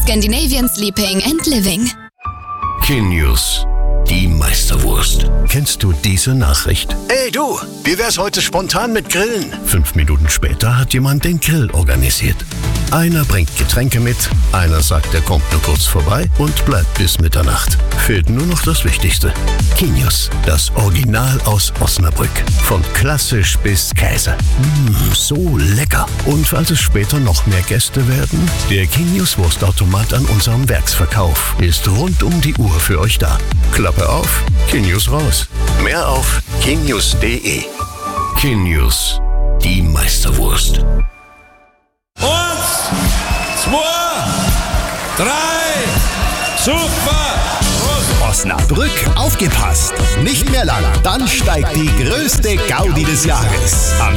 Scandinavian Sleeping and Living. King-News, die Meisterwurst. Kennst du diese Nachricht? Hey du, wie wär's heute spontan mit Grillen? 5 Minuten später hat jemand den Grill organisiert. Einer bringt Getränke mit, einer sagt, er kommt nur kurz vorbei und bleibt bis Mitternacht. Fehlt nur noch das Wichtigste. King-News, das Original aus Osnabrück. Von klassisch bis Käse. So lecker. Und falls es später noch mehr Gäste werden, der King-News Wurstautomat an unserem Werksverkauf ist rund um die Uhr für euch da. Klappe auf, King-News raus. Mehr auf kingnews.de. King-News, die Meisterwurst. 1, 2, 3, super! Osnabrück, aufgepasst! Nicht mehr lang, dann steigt die größte Gaudi des Jahres. Am